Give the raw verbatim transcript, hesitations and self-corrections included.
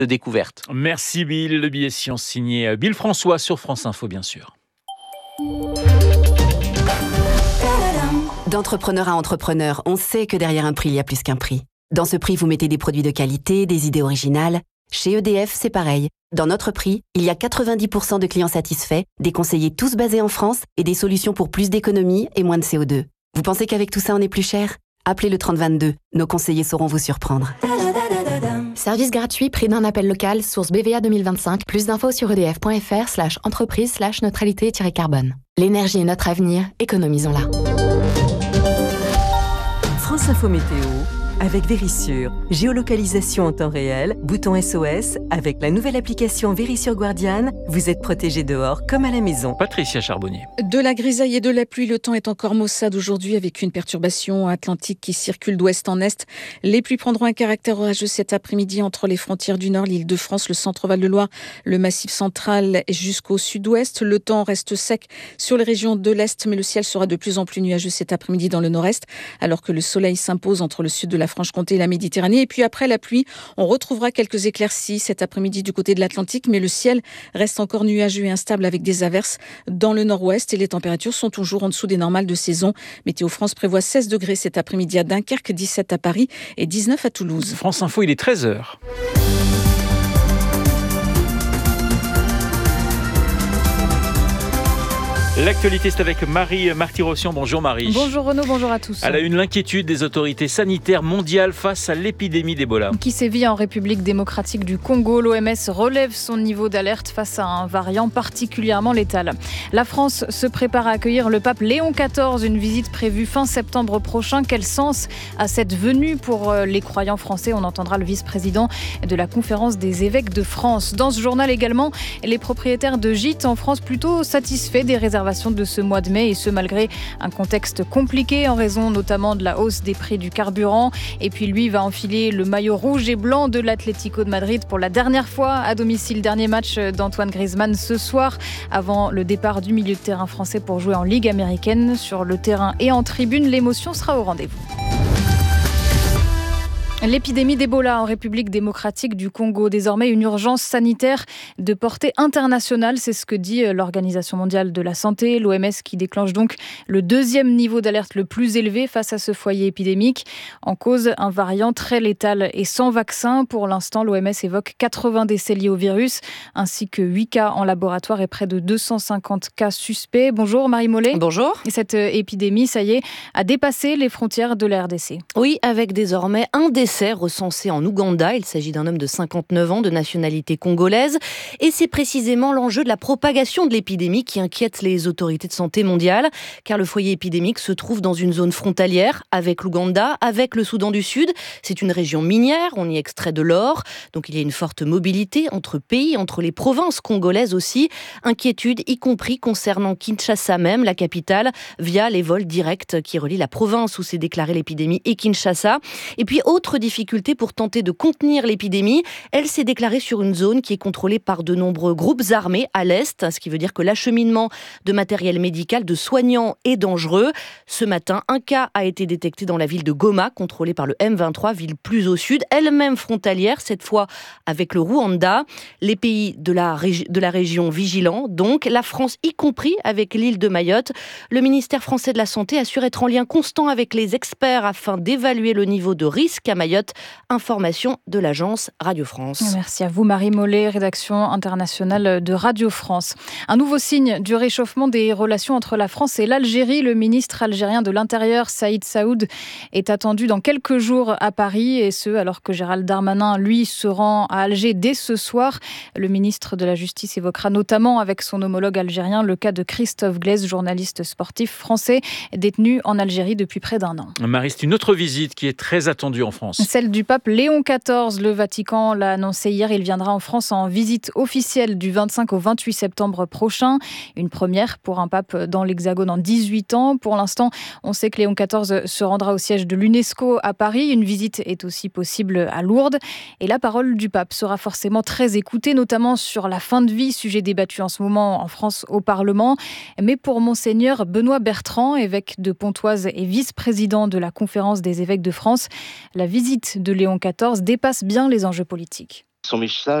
de découverte. Merci Bill, le billet science signé Bill François sur France Info bien sûr. D'entrepreneur à entrepreneur, on sait que derrière un prix, il y a plus qu'un prix. Dans ce prix, vous mettez des produits de qualité, des idées originales. Chez E D F, c'est pareil. Dans notre prix, il y a quatre-vingt-dix pour cent de clients satisfaits, des conseillers tous basés en France et des solutions pour plus d'économie et moins de C O deux. Vous pensez qu'avec tout ça, on est plus cher ? Appelez le trente vingt-deux. Nos conseillers sauront vous surprendre. Service gratuit, prix d'un appel local, source B V A deux mille vingt-cinq. Plus d'infos sur edf.fr slash entreprise slash neutralité-carbone. L'énergie est notre avenir, économisons-la. France Info Météo avec Vérissure. Géolocalisation en temps réel, bouton S O S. Avec la nouvelle application Vérissure Guardian, vous êtes protégé dehors comme à la maison. Patricia Charbonnier. De la grisaille et de la pluie, le temps est encore maussade aujourd'hui avec une perturbation atlantique qui circule d'ouest en est. Les pluies prendront un caractère orageux cet après-midi entre les frontières du Nord, l'Île-de-France, le centre-Val de Loire, le Massif central jusqu'au sud-ouest. Le temps reste sec sur les régions de l'Est, mais le ciel sera de plus en plus nuageux cet après-midi dans le Nord-Est, alors que le soleil s'impose entre le sud de la Franche-Comté et la Méditerranée. Et puis après la pluie, on retrouvera quelques éclaircies cet après-midi du côté de l'Atlantique, mais le ciel reste encore nuageux et instable avec des averses dans le nord-ouest et les températures sont toujours en dessous des normales de saison. Météo France prévoit seize degrés cet après-midi à Dunkerque, dix-sept à Paris et dix-neuf à Toulouse. France Info, il est treize heures. L'actualité, c'est avec Marie Marty-Rossian. Bonjour Marie. Bonjour Renaud, bonjour à tous. À la une, l'inquiétude des autorités sanitaires mondiales face à l'épidémie d'Ebola. Qui sévit en République démocratique du Congo. L'O M S relève son niveau d'alerte face à un variant particulièrement létal. La France se prépare à accueillir le pape Léon quatorze, une visite prévue fin septembre prochain. Quel sens a cette venue pour les croyants français ? On entendra le vice-président de la conférence des évêques de France. Dans ce journal également, les propriétaires de gîtes en France plutôt satisfaits des réservations de ce mois de mai et ce malgré un contexte compliqué en raison notamment de la hausse des prix du carburant. Et puis lui va enfiler le maillot rouge et blanc de l'Atlético de Madrid pour la dernière fois à domicile. Dernier match d'Antoine Griezmann ce soir avant le départ du milieu de terrain français pour jouer en Ligue américaine. Sur le terrain et en tribune, l'émotion sera au rendez-vous. L'épidémie d'Ebola en République démocratique du Congo, désormais une urgence sanitaire de portée internationale, c'est ce que dit l'Organisation mondiale de la santé, l'O M S, qui déclenche donc le deuxième niveau d'alerte le plus élevé face à ce foyer épidémique. En cause, un variant très létal et sans vaccin. Pour l'instant, l'O M S évoque quatre-vingts décès liés au virus, ainsi que huit cas en laboratoire et près de deux cent cinquante cas suspects. Bonjour Marie Mollet. Bonjour. Et cette épidémie, ça y est, a dépassé les frontières de la R D C. Oui, avec désormais un décès recensé en Ouganda. Il s'agit d'un homme de cinquante-neuf ans de nationalité congolaise. Et c'est précisément l'enjeu de la propagation de l'épidémie qui inquiète les autorités de santé mondiales, car le foyer épidémique se trouve dans une zone frontalière avec l'Ouganda, avec le Soudan du Sud. C'est une région minière, on y extrait de l'or. Donc il y a une forte mobilité entre pays, entre les provinces congolaises aussi. Inquiétude, y compris concernant Kinshasa même, la capitale, via les vols directs qui relient la province où s'est déclarée l'épidémie et Kinshasa. Et puis autre difficulté pour tenter de contenir l'épidémie, elle s'est déclarée sur une zone qui est contrôlée par de nombreux groupes armés à l'est, ce qui veut dire que l'acheminement de matériel médical, de soignants est dangereux. Ce matin, un cas a été détecté dans la ville de Goma, contrôlée par le M vingt-trois, ville plus au sud, elle-même frontalière, cette fois avec le Rwanda. Les pays de la, régi- de la région vigilants, donc la France y compris avec l'île de Mayotte. Le ministère français de la Santé assure être en lien constant avec les experts afin d'évaluer le niveau de risque à Mayotte. Information de l'agence Radio France. Merci à vous Marie Mollet, rédaction internationale de Radio France. Un nouveau signe du réchauffement des relations entre la France et l'Algérie. Le ministre algérien de l'Intérieur, Saïd Saoud, est attendu dans quelques jours à Paris, et ce alors que Gérald Darmanin, lui, se rend à Alger dès ce soir. Le ministre de la Justice évoquera notamment avec son homologue algérien le cas de Christophe Glaise, journaliste sportif français détenu en Algérie depuis près d'un an. Marie, c'est une autre visite qui est très attendue en France. Celle du pape Léon quatorze. Le Vatican l'a annoncé hier. Il viendra en France en visite officielle du vingt-cinq au vingt-huit septembre prochain. Une première pour un pape dans l'Hexagone en dix-huit ans. Pour l'instant, on sait que Léon quatorze se rendra au siège de l'UNESCO à Paris. Une visite est aussi possible à Lourdes. Et la parole du pape sera forcément très écoutée, notamment sur la fin de vie, sujet débattu en ce moment en France au Parlement. Mais pour Monseigneur Benoît Bertrand, évêque de Pontoise et vice-président de la Conférence des évêques de France, la visite de Léon quatorze dépasse bien les enjeux politiques. Son message